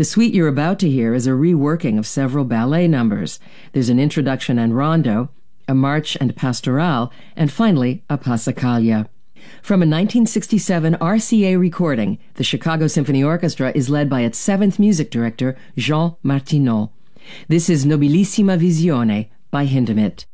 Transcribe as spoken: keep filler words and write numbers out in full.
The suite you're about to hear is a reworking of several ballet numbers. There's an introduction and rondo, a march and pastorale, and finally a passacaglia. From a nineteen sixty-seven R C A recording, the Chicago Symphony Orchestra is led by its seventh music director, Jean Martineau. This is Nobilissima Visione by Hindemith.